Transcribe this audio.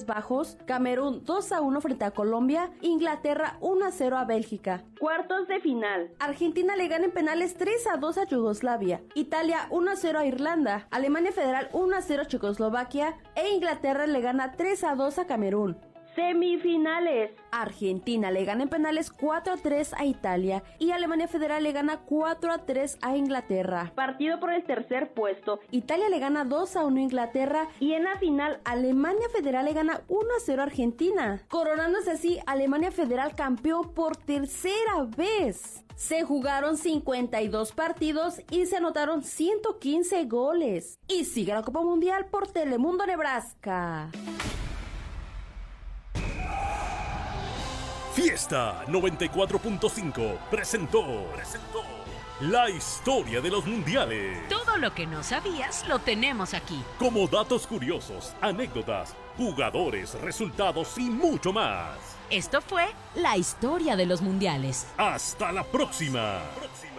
Países Bajos, Camerún 2-1 frente a Colombia, Inglaterra 1-0 a Bélgica. Cuartos de final. Argentina le gana en penales 3-2 a Yugoslavia, Italia 1-0 a Irlanda, Alemania Federal 1-0 a Checoslovaquia e Inglaterra le gana 3-2 a Camerún. Semifinales. Argentina le gana en penales 4-3 a Italia y Alemania Federal le gana 4-3 a Inglaterra. Partido por el tercer puesto. Italia le gana 2-1 a Inglaterra y en la final Alemania Federal le gana 1-0 a Argentina, coronándose así Alemania Federal campeón por tercera vez. Se jugaron 52 partidos y se anotaron 115 goles. Y sigue la Copa Mundial por Telemundo Nebraska. Fiesta 94.5 presentó la historia de los mundiales. Todo lo que no sabías lo tenemos aquí. Como datos curiosos, anécdotas, jugadores, resultados y mucho más. Esto fue la historia de los mundiales. Hasta la próxima.